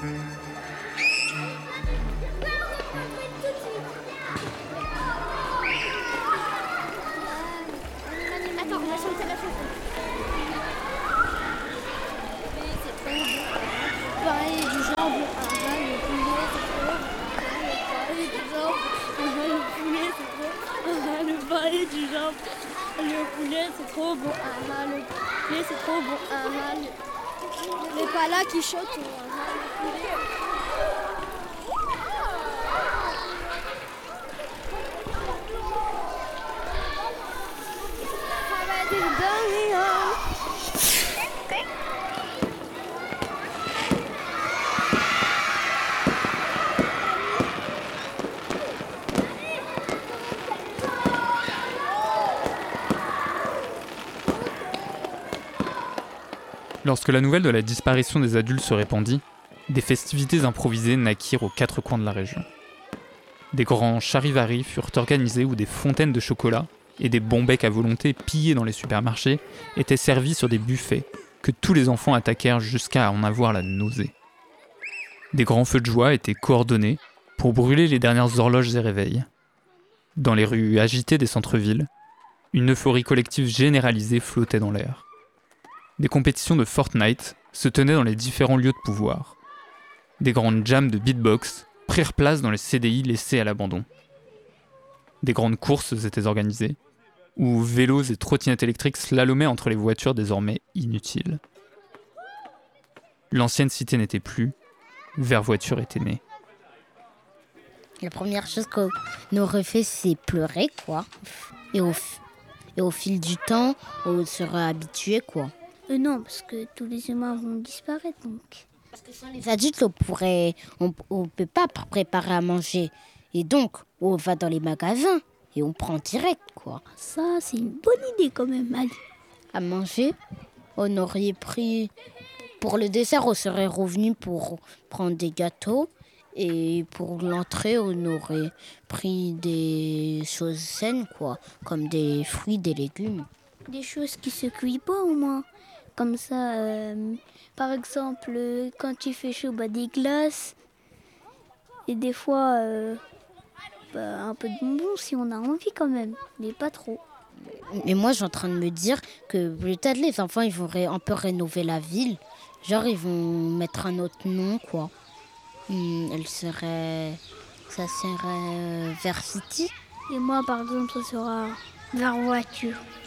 Attends, on va chanter la chanson. Pareil du jambon, le poulet c'est trop. Pareil du jambon, le poulet c'est trop. Le pareil du jambon, le poulet c'est trop bon. Le poulet c'est trop bon. Les palas qui chantent. Lorsque la nouvelle de la disparition des adultes se répandit, des festivités improvisées naquirent aux quatre coins de la région. Des grands charivaris furent organisés où des fontaines de chocolat et des bons becs à volonté pillés dans les supermarchés étaient servis sur des buffets que tous les enfants attaquèrent jusqu'à en avoir la nausée. Des grands feux de joie étaient coordonnés pour brûler les dernières horloges et réveils. Dans les rues agitées des centres-villes, une euphorie collective généralisée flottait dans l'air. Des compétitions de Fortnite se tenaient dans les différents lieux de pouvoir. Des grandes jams de beatbox prirent place dans les CDI laissés à l'abandon. Des grandes courses étaient organisées, où vélos et trottinettes électriques slalomaient entre les voitures désormais inutiles. L'ancienne cité n'était plus, Vervoiture était née. La première chose qu'on aurait fait, c'est pleurer, quoi. Et au fil du temps, on serait habitué, quoi. Non, parce que tous les humains vont disparaître, donc. Parce que sans les adultes, on peut pas préparer à manger. Et donc, on va dans les magasins et on prend direct, quoi. Ça, c'est une bonne idée quand même, Ali. À manger, on aurait pris... Pour le dessert, on serait revenu pour prendre des gâteaux. Et pour l'entrée, on aurait pris des choses saines, quoi. Comme des fruits, des légumes. Des choses qui se cuisent pas, au moins. Comme ça, par exemple, quand il fait chaud, des glaces. Et des fois, un peu de bonbons si on a envie quand même. Mais pas trop. Mais moi, je suis en train de me dire que peut-être les enfants, ils vont un peu rénover la ville. Genre, ils vont mettre un autre nom, quoi. Ça serait Vercity. Et moi, par exemple, ça sera Vervoiture.